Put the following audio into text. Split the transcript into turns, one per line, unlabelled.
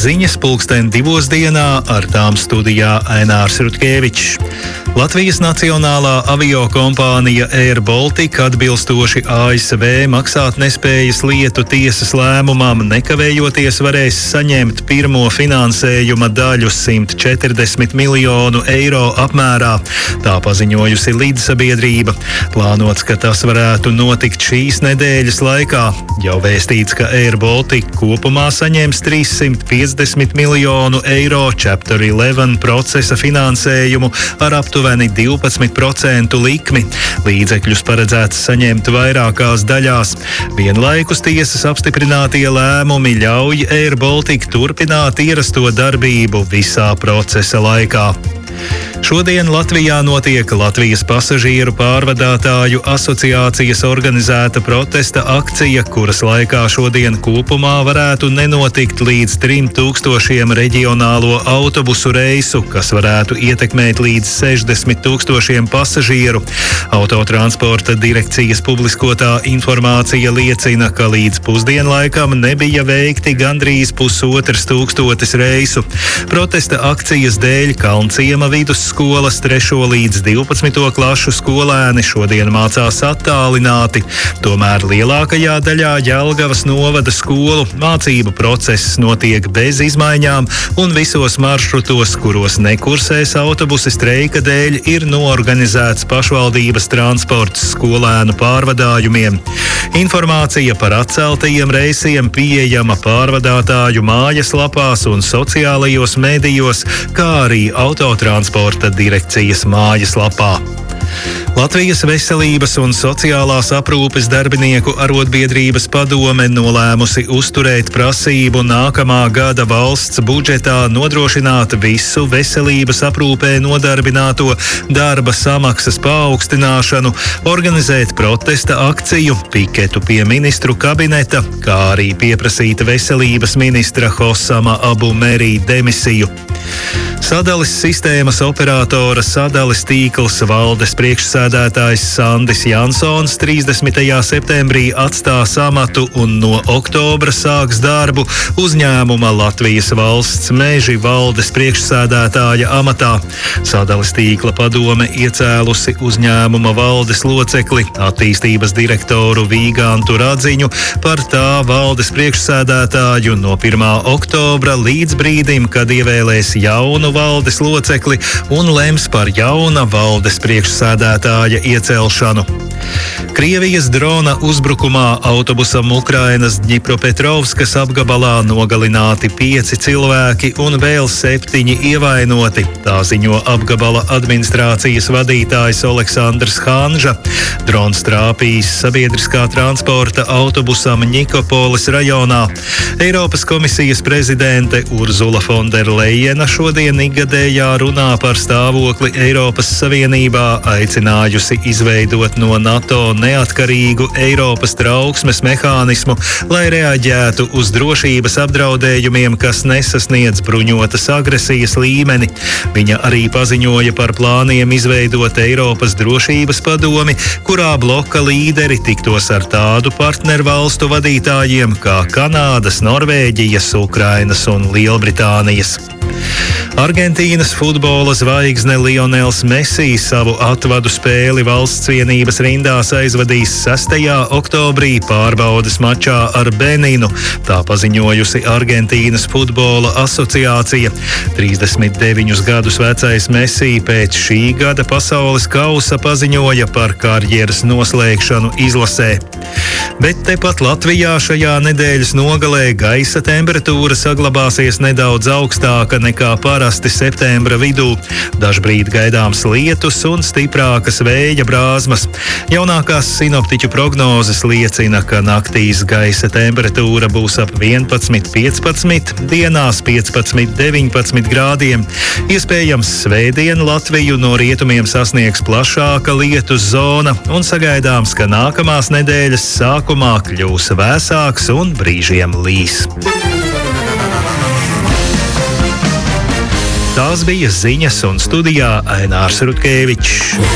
Ziņas 2:00 ar tām studijā Ainārs Rutkevičs. Latvijas Nacionālā aviokompānija Air Baltica atbilstoši ASV maksātnespējas lietu tiesas lēmumam nekavējoties varēs saņemt pirmo finansējuma daļu 140 miljonu eiro apmērā. Tā paziņojusi līdzsabiedrība. Plānots, ka tas varētu notikt šīs nedēļas laikā. Jau vēstīts, ka Air Baltica kopumā saņems 350 miljonu eiro Chapter 11 procesa finansējumu ar aptuveni 12% likmi. Līdzekļus paredzēts saņemt vairākās daļās. Vienlaikus tiesas apstiprinātie lēmumi ļauj Air Baltica turpināt ierasto darbību visā procesa laikā. Šodien Latvijā notiek Latvijas pasažieru pārvadātāju asociācijas organizēta protesta akcija, kuras laikā šodien kopumā varētu nenotikt līdz 3000 reģionālo autobusu reisu, kas varētu ietekmēt līdz 60 000 pasažieru. Autotransporta direkcijas publiskotā informācija liecina, ka līdz pusdienlaikam nebija veikti gandrīz 1500 reisu. Protesta akcijas dēļ Kalnciema vidusskolas 3. līdz 12. klašu skolēni šodien mācās attālināti. Tomēr lielākajā daļā Jelgavas novada skolu mācību process notiek bez izmaiņām un visos maršrutos, kuros nekursēs autobusi streika dēļ, ir noorganizēts pašvaldības transports skolēnu pārvadājumiem. Informācija par atceltajiem reisiem pieejama pārvadātāju mājaslapās un sociālajos medijos, kā arī autotransporta direkcijas mājaslapā. Latvijas Veselības un sociālās aprūpes darbinieku arotbiedrības padome nolēmusi uzturēt prasību nākamā gada valsts budžetā nodrošināt visu veselības aprūpē nodarbināto darba samaksas paaugstināšanu, organizēt protesta akciju, piketu pie ministru kabineta, kā arī pieprasīt veselības ministra Hosama Abu Merī demisiju. Sadales sistēmas operatora Sadales tīkls valdes priekšsēdētājs Sandis Jansons 30. septembrī atstās amatu un no oktobra sāks darbu uzņēmuma Latvijas valsts meži valdes priekšsēdētāja amatā. Sadales tīkla padome iecēlusi uzņēmuma valdes locekli, attīstības direktoru Vīgantu Radziņu par tā valdes priekšsēdētāju no 1. oktobra līdz brīdim, kad ievēlēs jaunu valdes locekli un lems par jauna valdes priekšsēdētāja iecelšanu. Krievijas drona uzbrukumā autobusam Ukrainas Dņipropetrovskas apgabalā nogalināti 5 cilvēki un vēl 7 ievainoti. Tā ziņo apgabala administrācijas vadītājs Oleksandrs Hanža. Drons trāpījis sabiedriskā transporta autobusam Ņikopolis rajonā. Eiropas komisijas prezidente Urzula Fonderlejena šodien ikgadējā runā par stāvokli Eiropas Savienībā aicinājusi izveidot no NATO neatkarīgu Eiropas trauksmes mehānismu, lai reaģētu uz drošības apdraudējumiem, kas nesasniedz bruņotas agresijas līmeni. Viņa arī paziņoja par plāniem izveidot Eiropas drošības padomi, kurā bloka līderi tiktos ar tādu partnervalstu vadītājiem kā Kanādas, Norvēģijas, Ukrainas un Lielbritānijas. Argentīnas futbola zvaigzne Lionels Messi savu atvadu spēli valsts vienības rindās aizvadīs 6. oktobrī pārbaudes mačā ar Beninu. Tā paziņojusi Argentīnas futbola asociācija. 39 gadus vecais Messi pēc šī gada pasaules kausa paziņoja par karjeras noslēgšanu izlasē. Bet tepat Latvijā šajā nedēļas nogalē gaisa temperatūra saglabāsies nedaudz augstāka nekā parasti septembra vidū. Dažbrīd gaidāms lietus un stiprākas vēja brāzmas. Jaunākās sinoptiķu prognozes liecina, ka naktīs gaisa temperatūra būs ap 11–15, dienās 15–19 grādiem. Iespējams, svētdien Latviju no rietumiem sasniegs plašāka lietus zona un sagaidāms, ka nākamās nedēļas sākumā kļūs vēsāks un brīžiem līs. Tās bija ziņas un studijā Ainārs Rutkevičs.